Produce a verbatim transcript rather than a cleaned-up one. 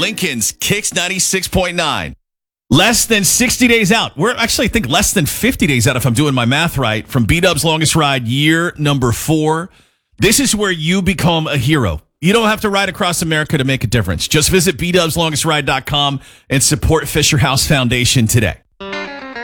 Lincoln's Kicks ninety-six point nine. Less than sixty days out. We're actually, I think, less than fifty days out if I'm doing my math right, from B-Dub's Longest Ride, year number four. This is where you become a hero. You don't have to ride across America to make a difference. Just visit b dubs longest ride dot com and support Fisher House Foundation today.